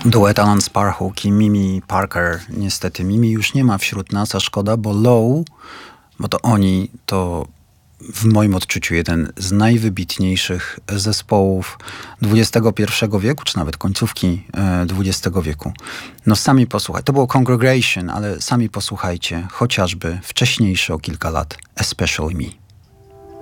Duet Alan Sparhawk i Mimi Parker. Niestety Mimi już nie ma wśród nas, a szkoda, bo Low, bo to oni, to w moim odczuciu jeden z najwybitniejszych zespołów XXI wieku, czy nawet końcówki XX wieku. No sami posłuchajcie. To było Congregation, ale sami posłuchajcie chociażby wcześniejszy o kilka lat Especially Me.